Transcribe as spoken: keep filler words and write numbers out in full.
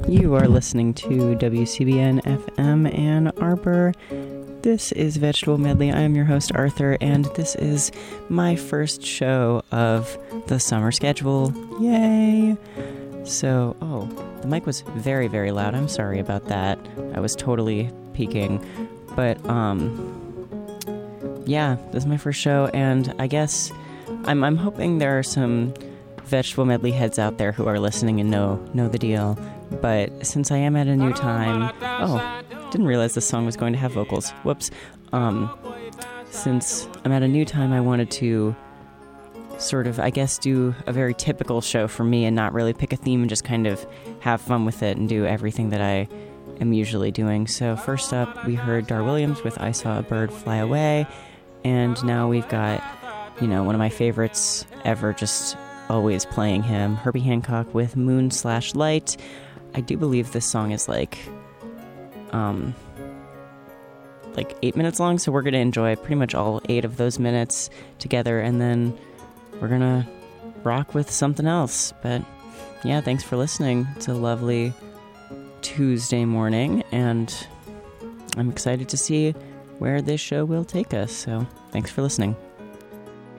You are listening to W C B N F M Ann Arbor. This is Vegetable Medley. I am your host, Arthur, and this is my first show of the summer schedule. Yay! So, oh, the mic was very, very loud. I'm sorry about that. I was totally peaking. But, um, yeah, this is my first show, and I guess I'm, I'm hoping there are some Vegetable Medley heads out there who are listening and know know the deal. But since I am at a new time... Oh, didn't realize this song was going to have vocals. Whoops. Um, since I'm at a new time, I wanted to sort of, I guess, do a very typical show for me and not really pick a theme and just kind of have fun with it and do everything that I am usually doing. So first up, we heard Dar Williams with I Saw a Bird Fly Away. And now we've got, you know, one of my favorites ever, just always playing him, Herbie Hancock with Moon Slash Light. I do believe this song is like, um, like eight minutes long, so we're going to enjoy pretty much all eight of those minutes together, and then we're going to rock with something else. But yeah, thanks for listening. It's a lovely Tuesday morning, and I'm excited to see where this show will take us, so thanks for listening.